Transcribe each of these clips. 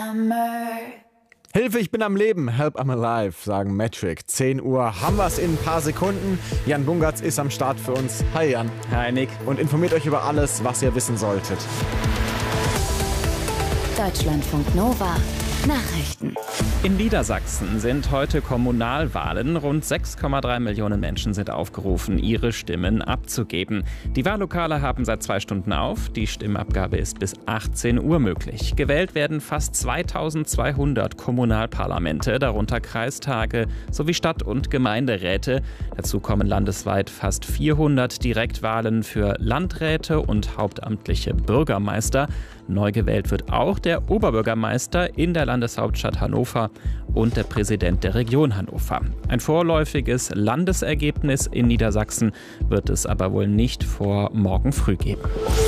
Hilfe, ich bin am Leben. Help, I'm alive, sagen Metric. 10 Uhr haben wir es in ein paar Sekunden. Jan Bungartz ist am Start für uns. Hi Jan. Hi Nick. Und informiert euch über alles, was ihr wissen solltet. Deutschlandfunk Nova. Nachrichten. In Niedersachsen sind heute Kommunalwahlen. Rund 6,3 Millionen Menschen sind aufgerufen, ihre Stimmen abzugeben. Die Wahllokale haben seit 2 Stunden auf. Die Stimmabgabe ist bis 18 Uhr möglich. Gewählt werden fast 2200 Kommunalparlamente, darunter Kreistage sowie Stadt- und Gemeinderäte. Dazu kommen landesweit fast 400 Direktwahlen für Landräte und hauptamtliche Bürgermeister. Neu gewählt wird auch der Oberbürgermeister in der Landeshauptstadt Hannover und der Präsident der Region Hannover. Ein vorläufiges Landesergebnis in Niedersachsen wird es aber wohl nicht vor morgen früh geben.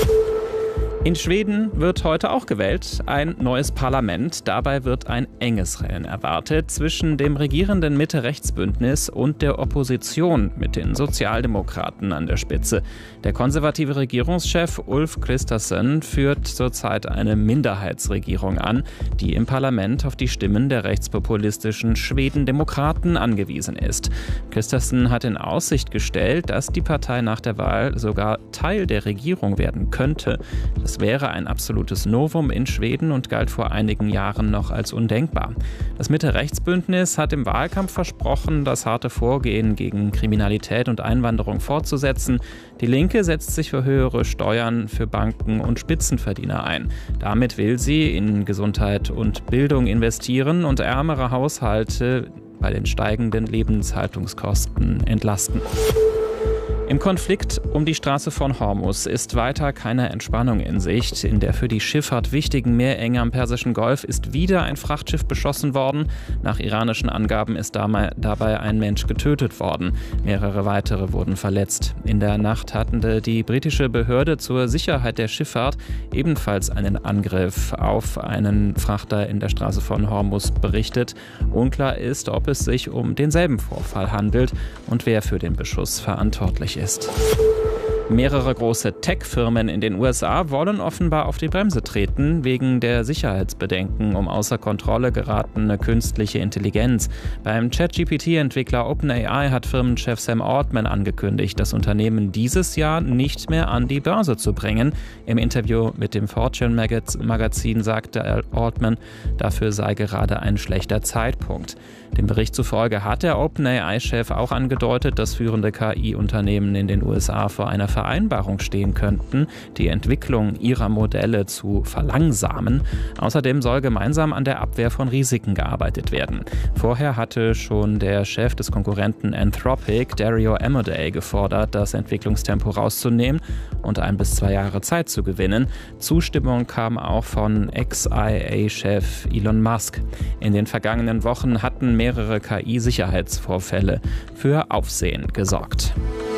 In Schweden wird heute auch gewählt, ein neues Parlament. Dabei wird ein enges Rennen erwartet zwischen dem regierenden Mitte-Rechts-Bündnis und der Opposition mit den Sozialdemokraten an der Spitze. Der konservative Regierungschef Ulf Kristersson führt zurzeit eine Minderheitsregierung an, die im Parlament auf die Stimmen der rechtspopulistischen Schwedendemokraten angewiesen ist. Kristersson hat in Aussicht gestellt, dass die Partei nach der Wahl sogar Teil der Regierung werden könnte. Das wäre ein absolutes Novum in Schweden und galt vor einigen Jahren noch als undenkbar. Das Mitte-Rechts-Bündnis hat im Wahlkampf versprochen, das harte Vorgehen gegen Kriminalität und Einwanderung fortzusetzen. Die Linke setzt sich für höhere Steuern für Banken und Spitzenverdiener ein. Damit will sie in Gesundheit und Bildung investieren und ärmere Haushalte bei den steigenden Lebenshaltungskosten entlasten. Im Konflikt um die Straße von Hormuz ist weiter keine Entspannung in Sicht. In der für die Schifffahrt wichtigen Meerenge am Persischen Golf ist wieder ein Frachtschiff beschossen worden. Nach iranischen Angaben ist dabei ein Mensch getötet worden. Mehrere weitere wurden verletzt. In der Nacht hatten die britische Behörde zur Sicherheit der Schifffahrt ebenfalls einen Angriff auf einen Frachter in der Straße von Hormuz berichtet. Unklar ist, ob es sich um denselben Vorfall handelt und wer für den Beschuss verantwortlich ist. Mehrere große Tech-Firmen in den USA wollen offenbar auf die Bremse treten, wegen der Sicherheitsbedenken um außer Kontrolle geratene künstliche Intelligenz. Beim ChatGPT-Entwickler OpenAI hat Firmenchef Sam Altman angekündigt, das Unternehmen dieses Jahr nicht mehr an die Börse zu bringen. Im Interview mit dem Fortune-Magazin sagte Altman, dafür sei gerade ein schlechter Zeitpunkt. Dem Bericht zufolge hat der OpenAI-Chef auch angedeutet, dass führende KI-Unternehmen in den USA vor einer Vereinbarung stehen könnten, die Entwicklung ihrer Modelle zu verlangsamen. Außerdem soll gemeinsam an der Abwehr von Risiken gearbeitet werden. Vorher hatte schon der Chef des Konkurrenten Anthropic, Dario Amodei, gefordert, das Entwicklungstempo rauszunehmen und 1 bis 2 Jahre Zeit zu gewinnen. Zustimmung kam auch von Ex-IA-Chef Elon Musk. In den vergangenen Wochen hatten mehrere KI-Sicherheitsvorfälle für Aufsehen gesorgt.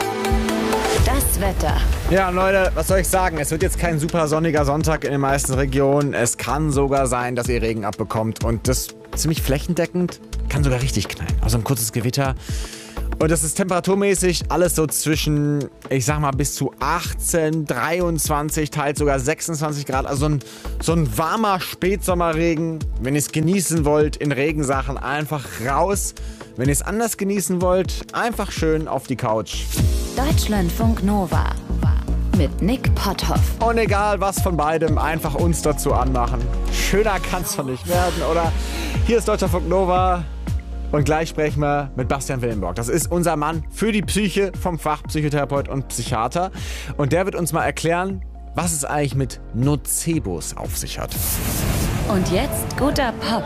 Das Wetter. Ja, Leute, was soll ich sagen? Es wird jetzt kein super sonniger Sonntag in den meisten Regionen. Es kann sogar sein, dass ihr Regen abbekommt. Und das ziemlich flächendeckend, kann sogar richtig knallen. Also ein kurzes Gewitter. Und das ist temperaturmäßig alles so zwischen, ich sag mal, bis zu 18, 23, teils sogar 26 Grad. Also so ein warmer Spätsommerregen. Wenn ihr es genießen wollt in Regensachen, einfach raus. Wenn ihr es anders genießen wollt, einfach schön auf die Couch. Deutschlandfunk Nova. Mit Nick Potthoff. Und egal was von beidem, einfach uns dazu anmachen. Schöner kann's doch nicht werden, oder? Hier ist Deutschlandfunk Nova. Und gleich sprechen wir mit Bastian Willenborg. Das ist unser Mann für die Psyche vom Fach Psychotherapeut und Psychiater. Und der wird uns mal erklären, was es eigentlich mit Nocebos auf sich hat. Und jetzt guter Pop.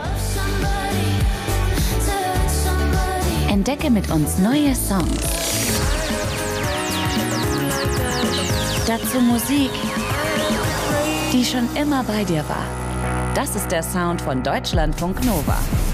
Entdecke mit uns neue Songs. Dazu Musik, die schon immer bei dir war. Das ist der Sound von Deutschlandfunk Nova.